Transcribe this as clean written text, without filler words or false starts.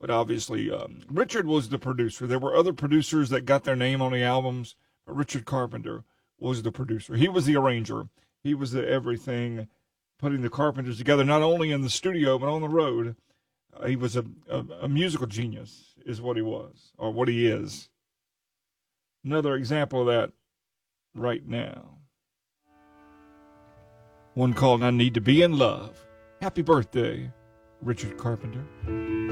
But obviously, Richard was the producer. There were other producers that got their name on the albums, but Richard Carpenter was the producer. He was the arranger. He was the everything, putting the Carpenters together, not only in the studio, but on the road. He was a musical genius, is what he was, or what he is. Another example of that right now. One called I Need to Be in Love. Happy birthday, Richard Carpenter.